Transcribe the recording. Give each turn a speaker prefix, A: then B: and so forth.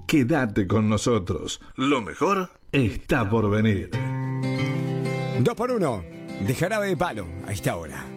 A: Quédate con nosotros. Lo mejor está por venir.
B: 2x1 de Jarabe de Palo a esta hora.